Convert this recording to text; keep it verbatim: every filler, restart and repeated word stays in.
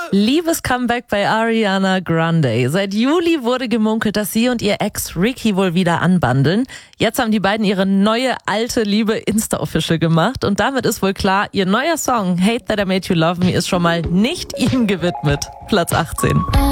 Liebes-Comeback bei Ariana Grande. Seit Juli wurde gemunkelt, dass sie und ihr Ex Ricky wohl wieder anbandeln. Jetzt haben die beiden ihre neue alte Liebe Insta-Official gemacht und damit ist wohl klar, ihr neuer Song Hate That I Made You Love Me ist schon mal nicht ihm gewidmet. Platz achtzehn.